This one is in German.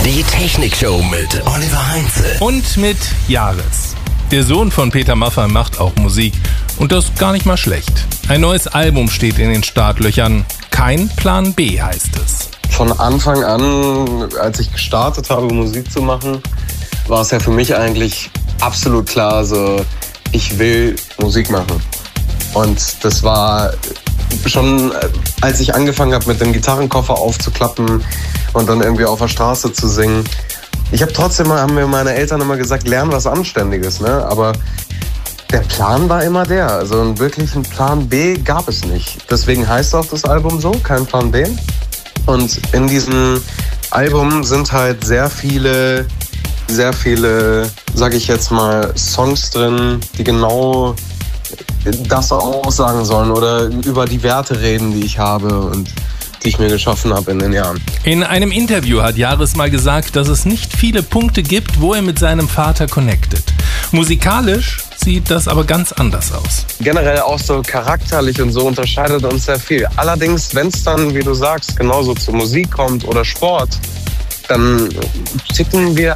Die Technikshow mit Oliver Heinze. Und mit Jahres. Der Sohn von Peter Maffay macht auch Musik. Und das gar nicht mal schlecht. Ein neues Album steht in den Startlöchern. Kein Plan B heißt es. Von Anfang an, als ich gestartet habe, Musik zu machen, war es ja für mich eigentlich absolut klar, so, ich will Musik machen. Und das war schon, als ich angefangen habe, mit dem Gitarrenkoffer aufzuklappen und dann irgendwie auf der Straße zu singen. Haben mir meine Eltern immer gesagt, lern was Anständiges, ne? Aber der Plan war immer der. Also einen wirklichen Plan B gab es nicht. Deswegen heißt auch das Album so, kein Plan B. Und in diesem Album sind halt sehr viele, sag ich jetzt mal, Songs drin, die genau das aussagen sollen oder über die Werte reden, die ich habe und die ich mir geschaffen habe in den Jahren. In einem Interview hat Jahres mal gesagt, dass es nicht viele Punkte gibt, wo er mit seinem Vater connectet. Musikalisch sieht das aber ganz anders aus. Generell auch so charakterlich und so unterscheidet uns sehr viel. Allerdings, wenn es dann, wie du sagst, genauso zur Musik kommt oder Sport, dann ticken wir